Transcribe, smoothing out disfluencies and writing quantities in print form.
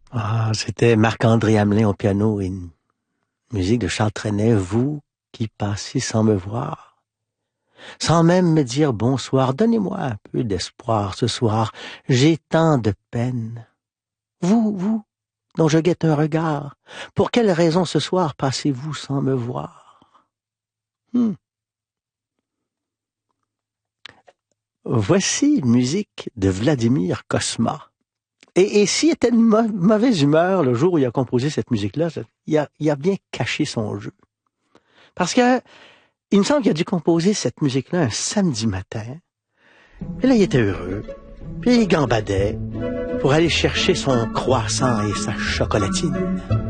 Ah, c'était Marc-André Hamelin au piano et une musique de Charles Trenet, vous qui passez sans me voir, sans même me dire bonsoir, donnez-moi un peu d'espoir ce soir, j'ai tant de peine. Vous, dont je guette un regard, pour quelle raison ce soir passez-vous sans me voir? Hmm. Voici une musique de Vladimir Kosma. Et s'il était de mauvaise humeur le jour où il a composé cette musique-là, il a bien caché son jeu. Parce que il me semble qu'il a dû composer cette musique-là un samedi matin. Et là, il était heureux. Puis il gambadait pour aller chercher son croissant et sa chocolatine.